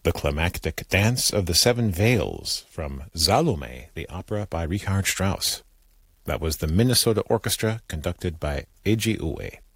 The Climactic Dance of the Seven Veils from Salome, the opera by Richard Strauss. That was the Minnesota Orchestra conducted by Eiji Ue.